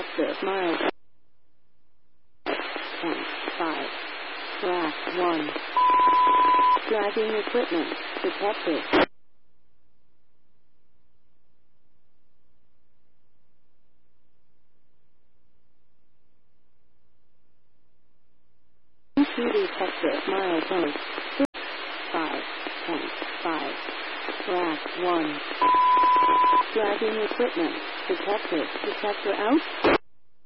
detective, miles. 5. Rack 1. Driving equipment, detective. Detective, miles. 5.5. Rack 1. Driving equipment, detective. Detector out.